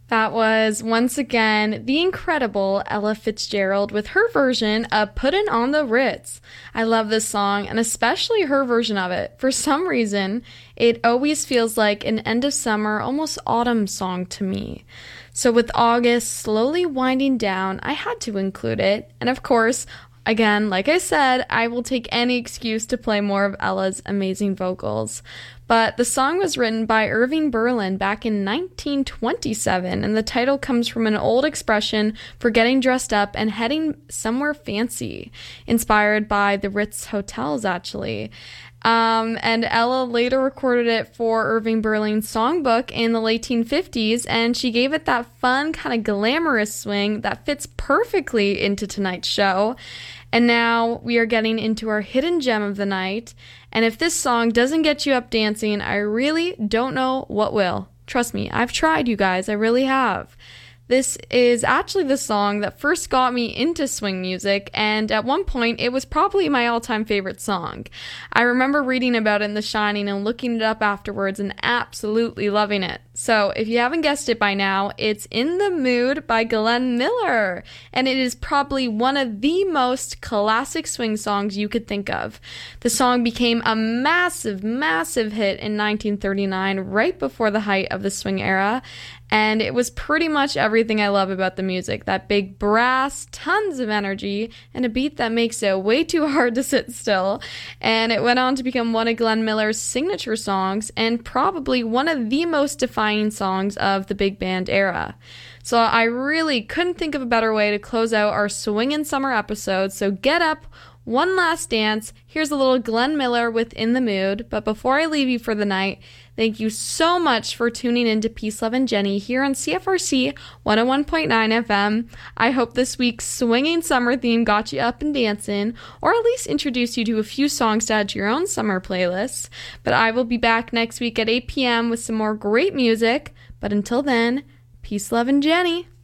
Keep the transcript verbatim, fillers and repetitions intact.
That was once again the incredible Ella Fitzgerald with her version of Puttin' on the Ritz. I love this song and especially her version of it. For some reason, it always feels like an end of summer, almost autumn song to me. So with August slowly winding down, I had to include it. And of course, again, like I said, I will take any excuse to play more of Ella's amazing vocals. But the song was written by Irving Berlin back in nineteen twenty-seven, and the title comes from an old expression for getting dressed up and heading somewhere fancy, inspired by the Ritz hotels, actually. Um, and Ella later recorded it for Irving Berlin's songbook in the late fifties, and she gave it that fun, kind of glamorous swing that fits perfectly into tonight's show. And now we are getting into our hidden gem of the night. And if this song doesn't get you up dancing, I really don't know what will. Trust me, I've tried, you guys. I really have. This is actually the song that first got me into swing music, and at one point, it was probably my all-time favorite song. I remember reading about it in The Shining and looking it up afterwards and absolutely loving it. So, if you haven't guessed it by now, it's In the Mood by Glenn Miller, and it is probably one of the most classic swing songs you could think of. The song became a massive, massive hit in nineteen thirty-nine, right before the height of the swing era, and it was pretty much everything I love about the music. That big brass, tons of energy, and a beat that makes it way too hard to sit still. And it went on to become one of Glenn Miller's signature songs, and probably one of the most defining songs of the big band era. So I really couldn't think of a better way to close out our swingin' summer episode, so get up, one last dance. Here's a little Glenn Miller with In the Mood. But before I leave you for the night, thank you so much for tuning in to Peace, Love, and Jenny here on C F R C one oh one point nine F M. I hope this week's swinging summer theme got you up and dancing, or at least introduced you to a few songs to add to your own summer playlists. But I will be back next week at eight p.m. with some more great music. But until then, peace, love, and Jenny.